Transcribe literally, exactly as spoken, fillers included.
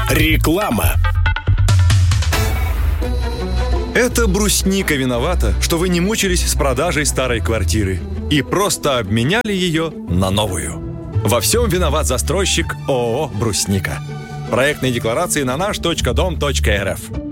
Реклама. Это брусника виновата, что вы не мучились с продажей старой квартиры и просто обменяли ее на новую. Во всем виноват застройщик ООО «Брусника». Проектные декларации на наш точка дом точка эр эф.